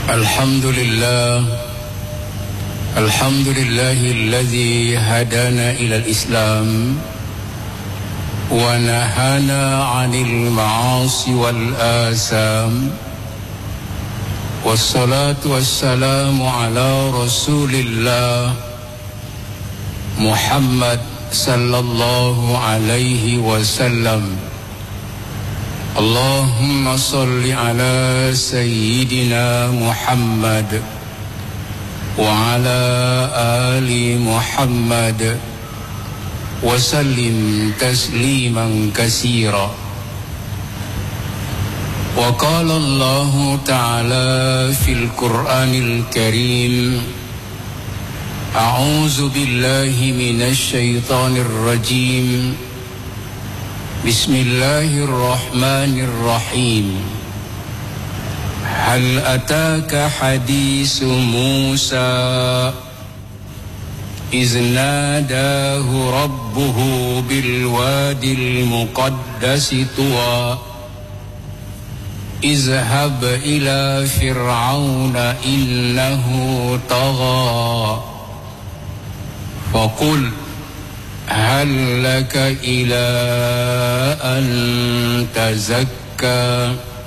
الحمد لله الذي هدانا إلى الإسلام ونهانا عن المعاصي والآثام، والصلاة والسلام على رسول الله محمد صلى الله عليه وسلم. اللهم صل على سيدنا محمد وعلى آل محمد وسلم تسليما كثيرا. وقال الله تعالى في القرآن الكريم: أعوذ بالله من الشيطان الرجيم، بسم الله الرحمن الرحيم. هل أتاك حديث موسى إذ ناداه ربه بالواد المقدس طوى اذهب إلى فرعون إنه طغى فقل هل لك إلى أن تزكى